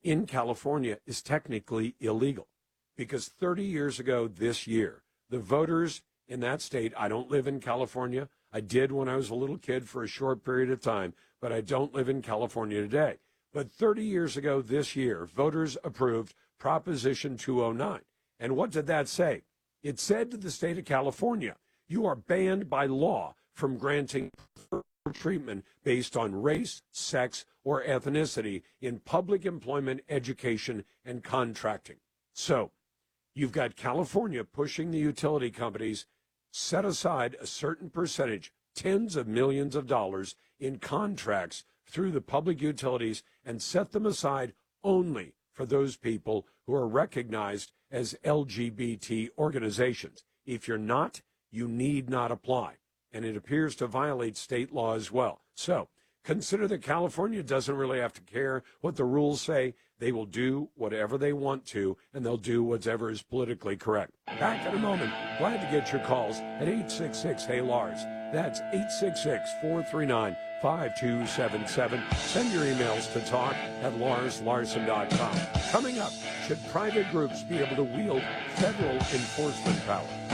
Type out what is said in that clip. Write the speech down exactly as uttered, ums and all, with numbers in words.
in California is technically illegal because thirty years ago this year, the voters in that state, I don't live in California. I did when I was a little kid for a short period of time, but I don't live in California today. But thirty years ago this year, voters approved Proposition two oh nine. And what did that say? It said to the state of California, you are banned by law from granting treatment based on race, sex, or ethnicity in public employment, education, and contracting. So you've got California pushing the utility companies set aside a certain percentage, tens of millions of dollars in contracts through the public utilities and set them aside only for those people who are recognized as L G B T organizations. If you're not, you need not apply. And it appears to violate state law as well. So consider that California doesn't really have to care what the rules say. They will do whatever they want to, and they'll do whatever is politically correct. Back in a moment. Glad to get your calls at eight six six, hey Lars. That's eight six six, four three nine, five two seven seven. Send your emails to talk at lars larson dot com. Coming up, should private groups be able to wield federal enforcement power?